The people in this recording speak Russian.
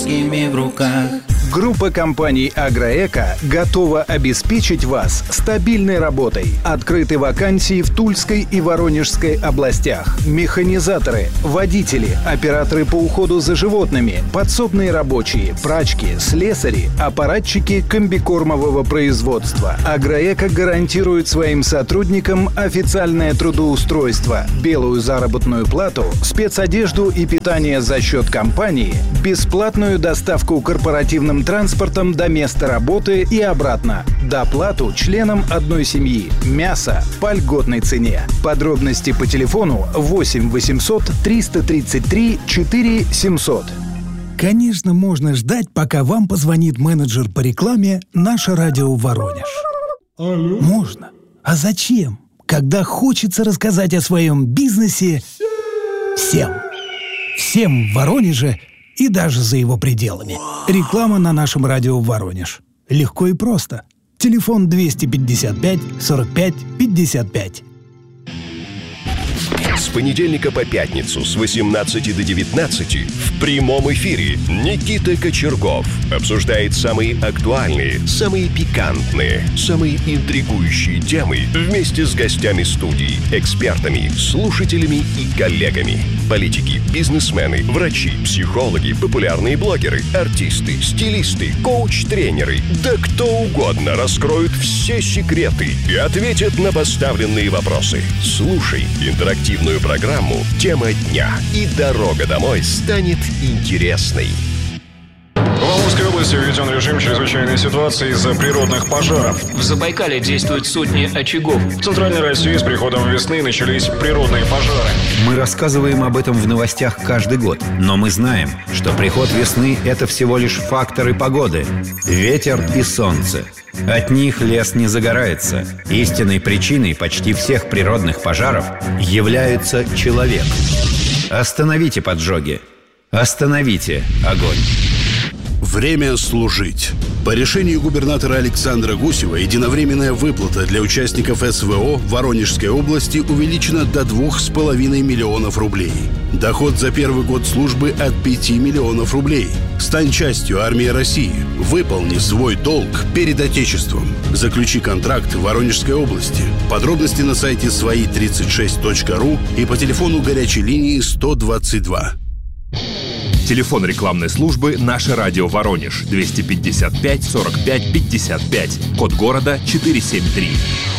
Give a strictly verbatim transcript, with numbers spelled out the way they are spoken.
в руках. Группа компаний «Агроэко» готова обеспечить вас стабильной работой. Открыты вакансии в Тульской и Воронежской областях. Механизаторы, водители, операторы по уходу за животными, подсобные рабочие, прачки, слесари, аппаратчики комбикормового производства. «Агроэко» гарантирует своим сотрудникам официальное трудоустройство, белую заработную плату, спецодежду и питание за счет компании, бесплатную доставку корпоративным транспортом до места работы и обратно, доплату членам одной семьи, мясо по льготной цене. Подробности по телефону восемь восемьсот триста тридцать три четыре семьсот. Конечно, можно ждать, пока вам позвонит менеджер по рекламе «Наше радио Воронеж». Алло. Можно. А зачем? Когда хочется рассказать о своем бизнесе всем. Всем в Воронеже и даже за его пределами. Реклама на нашем радио Воронеж. Легко и просто. Телефон двести пятьдесят пять сорок пять пятьдесят пять. С понедельника по пятницу с восемнадцати до девятнадцати в прямом эфире Никита Кочергов обсуждает самые актуальные, самые пикантные, самые интригующие темы вместе с гостями студии, экспертами, слушателями и коллегами. Политики, бизнесмены, врачи, психологи, популярные блогеры, артисты, стилисты, коуч-тренеры, да кто угодно раскроют все секреты и ответят на поставленные вопросы. Слушай интерактивную программу «Тема дня», и дорога домой станет интересной. В Амурской области введен режим чрезвычайной ситуации из-за природных пожаров. В Забайкале действуют сотни очагов. В Центральной России с приходом весны начались природные пожары. Мы рассказываем об этом в новостях каждый год. Но мы знаем, что приход весны – это всего лишь факторы погоды. Ветер и солнце. От них лес не загорается. Истинной причиной почти всех природных пожаров является человек. Остановите поджоги. Остановите огонь. Время служить. По решению губернатора Александра Гусева единовременная выплата для участников СВО в Воронежской области увеличена до двух с половиной миллионов рублей. Доход за первый год службы от пяти миллионов рублей. Стань частью армии России. Выполни свой долг перед Отечеством. Заключи контракт в Воронежской области. Подробности на сайте свои тридцать шесть точка ру и по телефону горячей линии сто двадцать два. Телефон рекламной службы «Наше радио Воронеж» двести пятьдесят пять сорок пять пятьдесят пять. Код города четыреста семьдесят три.